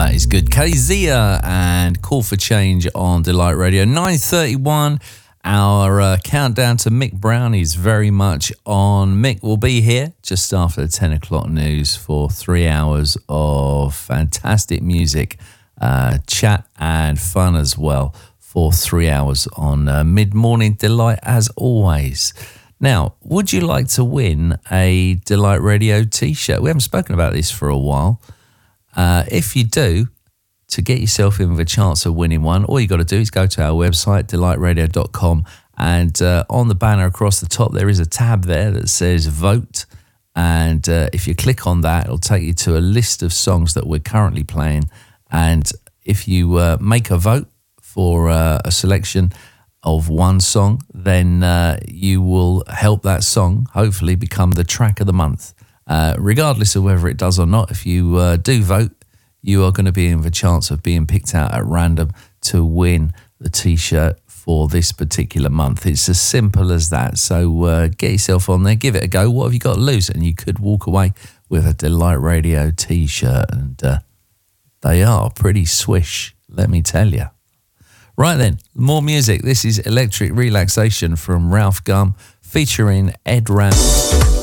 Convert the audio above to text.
That is good. Kezia and Call for Change on Delight Radio. 9:31. Our countdown to Mick Brown is very much on. Mick will be here just after the 10 o'clock news for 3 hours of fantastic music, chat and fun as well for 3 hours on Mid-Morning Delight as always. Now, would you like to win a Delight Radio t-shirt? We haven't spoken about this for a while. If you do, to get yourself in with a chance of winning one, all you got to do is go to our website, delightradio.com, and on the banner across the top, there is a tab there that says vote. And if you click on that, it'll take you to a list of songs that we're currently playing. And if you make a vote for a selection of one song, then you will help that song hopefully become the track of the month. Regardless of whether it does or not, if you do vote, you are going to be in the chance of being picked out at random to win the t-shirt for this particular month. It's as simple as that. So get yourself on there, give it a go. What have you got to lose? And you could walk away with a Delight Radio t-shirt. And they are pretty swish, let me tell you. Right then, more music. This is Electric Relaxation from Ralph Gum featuring Ed Ram.